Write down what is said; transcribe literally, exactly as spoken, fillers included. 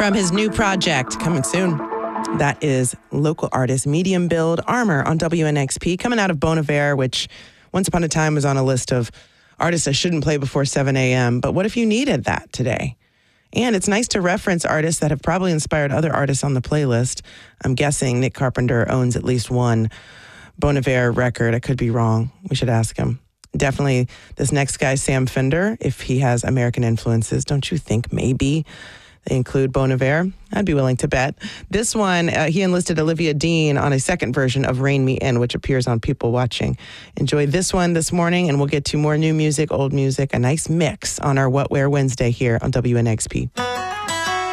from his new project coming soon. That is local artist Medium Build Armor on W N X P, coming out of Bon Iver, which once upon a time was on a list of artists I shouldn't play before seven a.m. But what if you needed that today? And it's nice to reference artists that have probably inspired other artists on the playlist. I'm guessing Nick Carpenter owns at least one Bon Iver record. I could be wrong. We should ask him. Definitely this next guy, Sam Fender, if he has American influences, don't you think maybe they include Bon Iver? I'd be willing to bet. This one, uh, he enlisted Olivia Dean on a second version of Rein Me In, which appears on People Watching. Enjoy this one this morning, and we'll get to more new music, old music, a nice mix on our What Wear Wednesday here on W N X P.